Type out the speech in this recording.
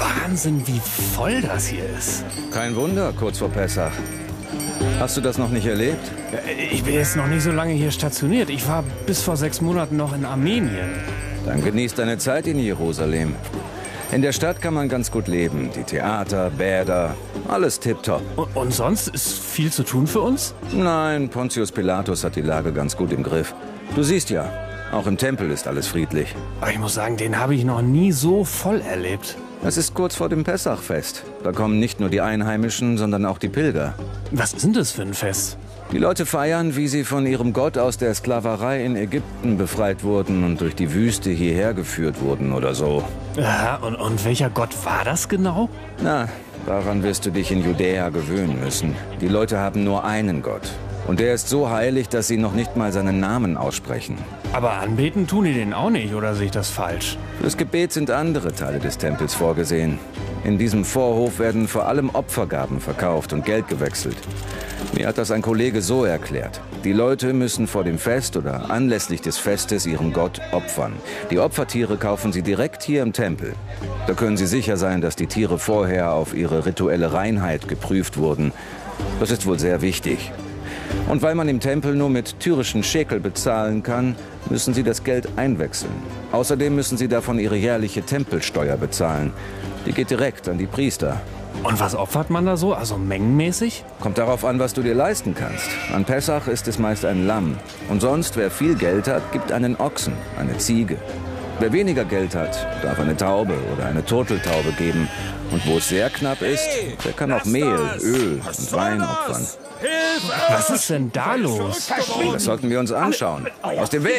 Wahnsinn, wie voll das hier ist. Kein Wunder, kurz vor Pessach. Hast du das noch nicht erlebt? Ich bin jetzt noch nicht so lange hier stationiert. Ich war bis vor 6 Monaten noch in Armenien. Dann genieß deine Zeit in Jerusalem. In der Stadt kann man ganz gut leben. Die Theater, Bäder, alles tipptopp. Und sonst ist viel zu tun für uns? Nein, Pontius Pilatus hat die Lage ganz gut im Griff. Du siehst ja, auch im Tempel ist alles friedlich. Aber ich muss sagen, den habe ich noch nie so voll erlebt. Es ist kurz vor dem Pessachfest. Da kommen nicht nur die Einheimischen, sondern auch die Pilger. Was ist denn das für ein Fest? Die Leute feiern, wie sie von ihrem Gott aus der Sklaverei in Ägypten befreit wurden und durch die Wüste hierher geführt wurden oder so. Ja, und welcher Gott war das genau? Na, daran wirst du dich in Judäa gewöhnen müssen. Die Leute haben nur einen Gott. Und der ist so heilig, dass sie noch nicht mal seinen Namen aussprechen. Aber anbeten tun die den auch nicht, oder sehe ich das falsch? Fürs Gebet sind andere Teile des Tempels vorgesehen. In diesem Vorhof werden vor allem Opfergaben verkauft und Geld gewechselt. Mir hat das ein Kollege so erklärt. Die Leute müssen vor dem Fest oder anlässlich des Festes ihrem Gott opfern. Die Opfertiere kaufen sie direkt hier im Tempel. Da können sie sicher sein, dass die Tiere vorher auf ihre rituelle Reinheit geprüft wurden. Das ist wohl sehr wichtig. Und weil man im Tempel nur mit tyrischen Schekel bezahlen kann, müssen sie das Geld einwechseln. Außerdem müssen sie davon ihre jährliche Tempelsteuer bezahlen. Die geht direkt an die Priester. Und was opfert man da so, also mengenmäßig? Kommt darauf an, was du dir leisten kannst. An Pessach ist es meist ein Lamm. Und sonst, wer viel Geld hat, gibt einen Ochsen, eine Ziege. Wer weniger Geld hat, darf eine Taube oder eine Turteltaube geben. Und wo es sehr knapp ist, der kann auch Mehl, Öl und Wein opfern. Was ist denn da los? Das sollten wir uns anschauen. Aus dem Weg!